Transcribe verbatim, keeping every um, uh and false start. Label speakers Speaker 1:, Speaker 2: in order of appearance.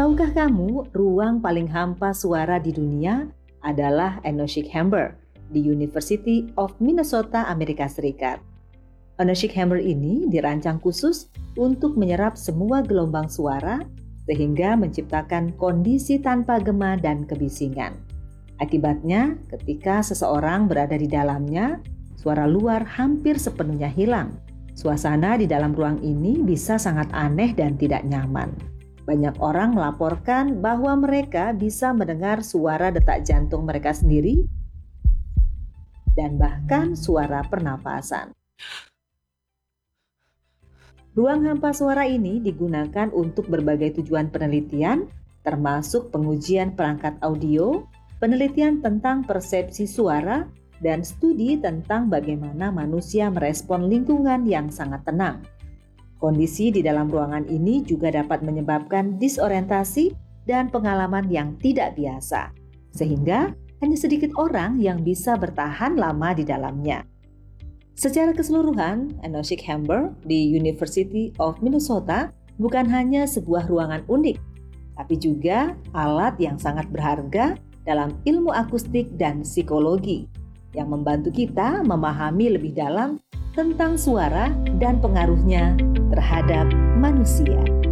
Speaker 1: Tahukah kamu, ruang paling hampa suara di dunia adalah Enoch-Hammer di University of Minnesota, Amerika Serikat. Enoch-Hammer ini dirancang khusus untuk menyerap semua gelombang suara sehingga menciptakan kondisi tanpa gema dan kebisingan. Akibatnya, ketika seseorang berada di dalamnya, suara luar hampir sepenuhnya hilang. Suasana di dalam ruang ini bisa sangat aneh dan tidak nyaman. Banyak orang melaporkan bahwa mereka bisa mendengar suara detak jantung mereka sendiri dan bahkan suara pernapasan. Ruang hampa suara ini digunakan untuk berbagai tujuan penelitian, termasuk pengujian perangkat audio, penelitian tentang persepsi suara, dan studi tentang bagaimana manusia merespon lingkungan yang sangat tenang. Kondisi di dalam ruangan ini juga dapat menyebabkan disorientasi dan pengalaman yang tidak biasa, sehingga hanya sedikit orang yang bisa bertahan lama di dalamnya. Secara keseluruhan, Enoch-Hammer di University of Minnesota bukan hanya sebuah ruangan unik, tapi juga alat yang sangat berharga dalam ilmu akustik dan psikologi, yang membantu kita memahami lebih dalam tentang suara dan pengaruhnya terhadap manusia.